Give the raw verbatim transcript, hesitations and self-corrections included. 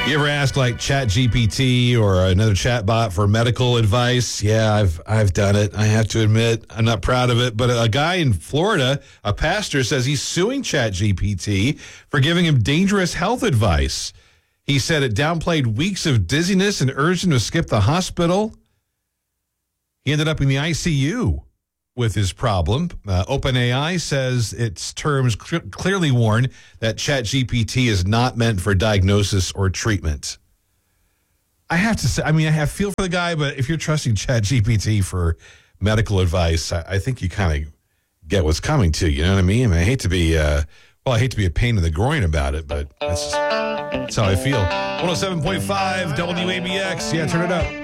You ever ask like Chat G P T or another chat bot for medical advice? Yeah, I've I've done it. I have to admit, I'm not proud of it. But a guy in Florida, a pastor, says he's suing Chat G P T for giving him dangerous health advice. He said it downplayed weeks of dizziness and urged him to skip the hospital. He ended up in the I C U with his problem. Uh, OpenAI says its terms cl- clearly warn that ChatGPT is not meant for diagnosis or treatment. I have to say, I mean, I have feel for the guy, but if you're trusting ChatGPT for medical advice, I, I think you kind of get what's coming to you. You know what I mean? I mean, I hate to be, uh, well, I hate to be a pain in the groin about it, but that's, that's how I feel. one oh seven point five W A B X. Yeah, turn it up.